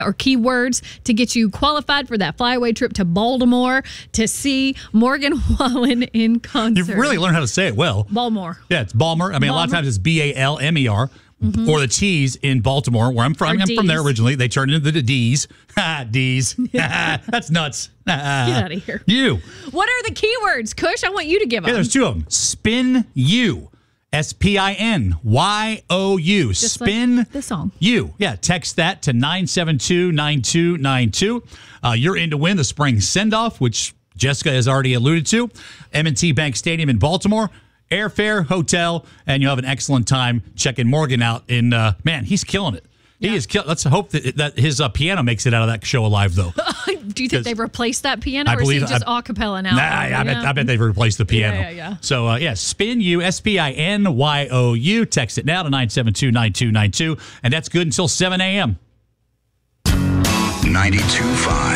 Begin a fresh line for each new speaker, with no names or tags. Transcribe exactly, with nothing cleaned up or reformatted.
or keywords to get you qualified for that flyaway trip to Baltimore to see Morgan Wallen in concert.
You've really learned how to say it well.
Baltimore.
Yeah, it's Balmer. I mean, Balmer. A lot of times it's B A L M E R. Mm-hmm. Or the T's in Baltimore, where I'm from. Or I'm D's. From there originally. They turned into the D's. Ha, D's. That's nuts.
Get out of here.
You.
What are the keywords, Kush? I want you to give them.
Yeah, there's two of them. Spin You. S P I N Y O U.
Just
Spin
like the song.
You. Yeah, text that to nine seven two, nine two nine two. Uh, you're in to win the spring send-off, which Jessica has already alluded to. M and T Bank Stadium in Baltimore. Airfare, hotel, and you'll have an excellent time checking Morgan out. In uh, man, he's killing it. He yeah. is. Kill- Let's hope that that his uh, piano makes it out of that show alive, though.
Do you think they've replaced that piano,
I
or
believe,
is he just
I,
a cappella now?
Nah, I bet, I bet they've replaced the piano.
Yeah, yeah, yeah.
So uh, yeah, Spin You, S P I N Y O U. Text it now to nine seven two, nine two nine two, and that's good until seven a.m.
ninety-two point five